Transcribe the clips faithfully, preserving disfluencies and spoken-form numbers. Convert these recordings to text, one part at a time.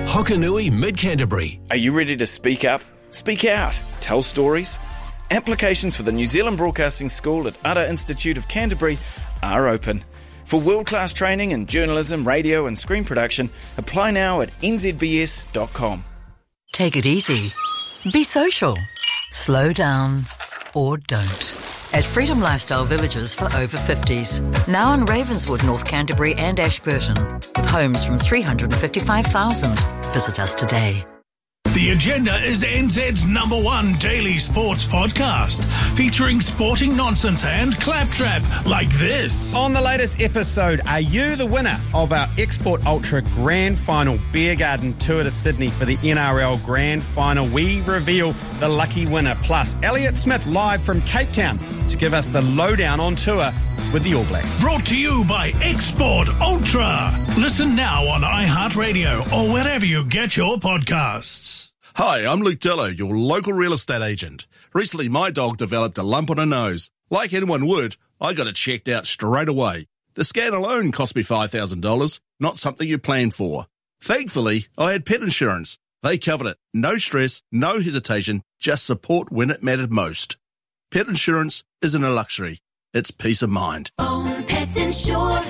Hokanui Mid-Canterbury. Are you ready to speak up? Speak out. Tell stories? Applications for the New Zealand Broadcasting School at Ara Institute of Canterbury are open. For world-class training in journalism, radio and screen production, apply now at n z b s dot com. Take it easy. Be social. Slow down. Or don't. At Freedom Lifestyle Villages for over fifties. Now in Ravenswood, North Canterbury and Ashburton. With homes from three hundred fifty-five thousand. Visit us today. The Agenda is N Z's number one daily sports podcast, featuring sporting nonsense and claptrap like this. On the latest episode, are you the winner of our Export Ultra Grand Final Beer Garden Tour to Sydney for the N R L Grand Final? We reveal the lucky winner. Plus, Elliot Smith live from Cape Town to give us the lowdown on tour with the All Blacks. Brought to you by Export Ultra. Listen now on iHeartRadio or wherever you get your podcasts. Hi, I'm Luke Dillo, your local real estate agent. Recently, my dog developed a lump on her nose. Like anyone would, I got it checked out straight away. The scan alone cost me five thousand dollars, not something you plan for. Thankfully, I had pet insurance. They covered it. No stress, no hesitation, just support when it mattered most. Pet insurance isn't a luxury. It's peace of mind. Own Pet Insure.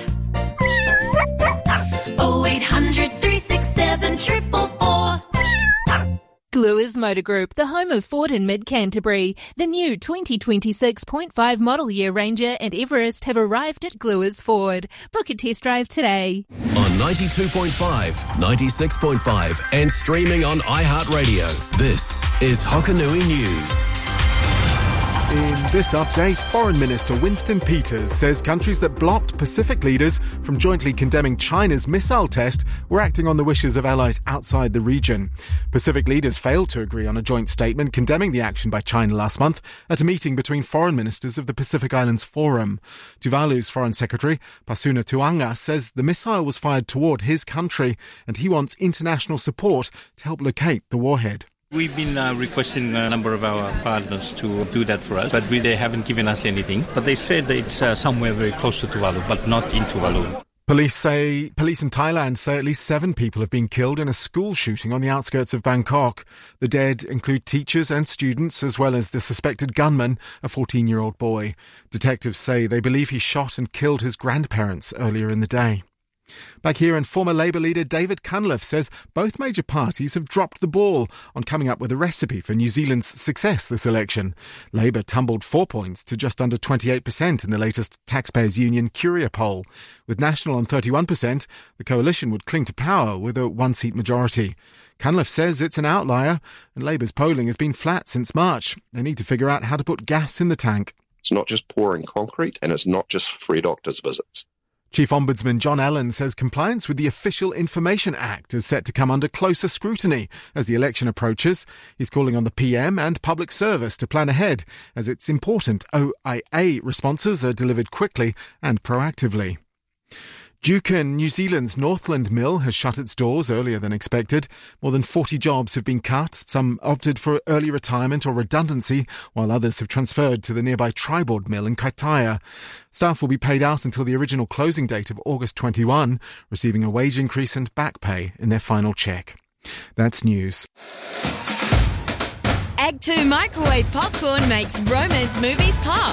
oh eight hundred, three six seven, four four four. Gluers Motor Group, the home of Ford in Mid-Canterbury. The new twenty twenty-six point five model year Ranger and Everest have arrived at Gluers Ford. Book a test drive today. On ninety-two point five, ninety-six point five and streaming on iHeartRadio. This is Hokanui News. In this update, Foreign Minister Winston Peters says countries that blocked Pacific leaders from jointly condemning China's missile test were acting on the wishes of allies outside the region. Pacific leaders failed to agree on a joint statement condemning the action by China last month at a meeting between foreign ministers of the Pacific Islands Forum. Tuvalu's Foreign Secretary, Pasuna Tuanga, says the missile was fired toward his country and he wants international support to help locate the warhead. We've been uh, requesting a number of our partners to do that for us, but we, they haven't given us anything. But they said that it's uh, somewhere very close to Tuvalu, but not in Tuvalu. Police say police in Thailand say at least seven people have been killed in a school shooting on the outskirts of Bangkok. The dead include teachers and students, as well as the suspected gunman, a fourteen-year-old boy. Detectives say they believe he shot and killed his grandparents earlier in the day. Back here, and former Labour leader David Cunliffe says both major parties have dropped the ball on coming up with a recipe for New Zealand's success this election. Labour tumbled four points to just under twenty-eight percent in the latest Taxpayers Union Curia poll. With National on thirty-one percent, the coalition would cling to power with a one-seat majority. Cunliffe says it's an outlier, and Labour's polling has been flat since March. They need to figure out how to put gas in the tank. It's not just pouring concrete, and it's not just free doctors' visits. Chief Ombudsman John Allen says compliance with the Official Information Act is set to come under closer scrutiny as the election approaches. He's calling on the P M and Public Service to plan ahead, as it's important O I A responses are delivered quickly and proactively. Juukan, New Zealand's Northland mill, has shut its doors earlier than expected. More than forty jobs have been cut. Some opted for early retirement or redundancy, while others have transferred to the nearby Triboard mill in Kaitaia. Staff will be paid out until the original closing date of August twenty-first, receiving a wage increase and back pay in their final cheque. That's news. Act two Microwave Popcorn makes romance movies pop.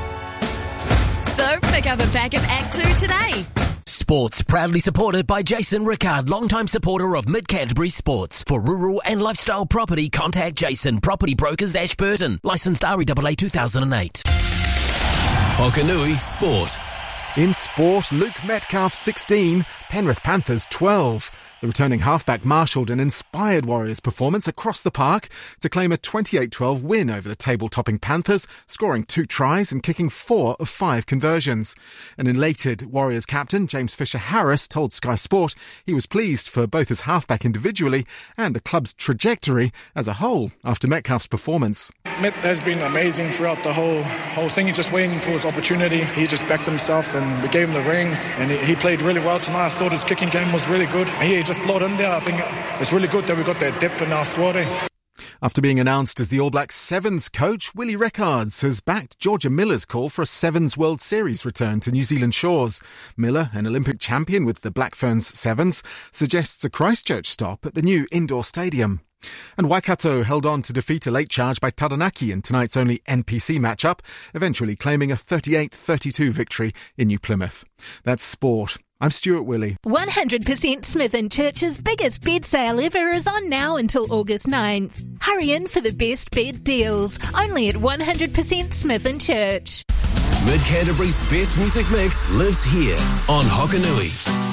So pick up a pack of Act two today. Sports proudly supported by Jason Rickard, longtime supporter of Mid-Canterbury Sports. For rural and lifestyle property, contact Jason, Property Brokers, Ashburton. Licensed R E A A two thousand eight. Hokanui Sport. In sport, Luke Metcalf sixteen, Penrith Panthers twelve. The returning halfback marshalled an inspired Warriors performance across the park to claim a twenty-eight twelve win over the table-topping Panthers, scoring two tries and kicking four of five conversions. An elated Warriors captain, James Fisher-Harris, told Sky Sport he was pleased for both his halfback individually and the club's trajectory as a whole after Metcalf's performance. Met has been amazing throughout the whole whole thing. He's just waiting for his opportunity. He just backed himself and we gave him the rings, and he, he played really well tonight. I thought his kicking game was really good. And he just slotted in there. I think it's really good that we got that depth in our squad. Eh? After being announced as the All Blacks Sevens coach, Willie Rickards has backed Georgia Miller's call for a Sevens World Series return to New Zealand shores. Miller, an Olympic champion with the Black Ferns Sevens, suggests a Christchurch stop at the new indoor stadium. And Waikato held on to defeat a late charge by Taranaki in tonight's only N P C matchup, eventually claiming a thirty-eight thirty-two victory in New Plymouth. That's sport. I'm Stuart Willey. one hundred percent Smith and Church's biggest bed sale ever is on now until August ninth. Hurry in for the best bed deals, only at one hundred percent Smith and Church. Mid Canterbury's best music mix lives here on Hokanui.